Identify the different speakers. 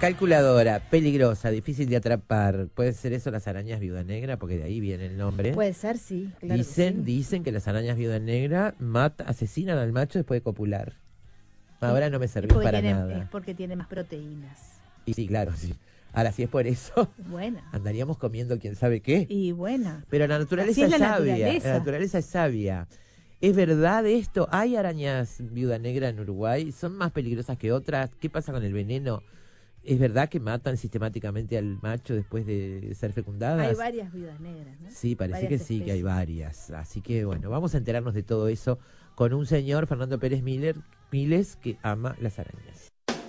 Speaker 1: calculadora, peligrosa, difícil de atrapar. ¿Puede ser eso las arañas viuda negra? Porque de ahí viene el nombre.
Speaker 2: Puede ser, sí, claro.
Speaker 1: Dicen que las arañas viuda negra asesinan al macho después de copular. Ahora no me servís para nada.
Speaker 2: Es porque tiene más proteínas.
Speaker 1: Y sí, claro, sí. Ahora, si es por eso,
Speaker 2: buena,
Speaker 1: andaríamos comiendo quién sabe qué.
Speaker 2: Y buena.
Speaker 1: Pero la naturaleza es sabia. La naturaleza es sabia. ¿Es verdad esto? ¿Hay arañas viuda negra en Uruguay? ¿Son más peligrosas que otras? ¿Qué pasa con el veneno? ¿Es verdad que matan sistemáticamente al macho después de ser fecundadas?
Speaker 2: Hay varias viudas negras, ¿no?
Speaker 1: Sí, parece
Speaker 2: varias
Speaker 1: que
Speaker 2: especies.
Speaker 1: sí, que hay varias. Así que bueno, vamos a enterarnos de todo eso con un señor, Fernando Pérez Miles, que ama las arañas.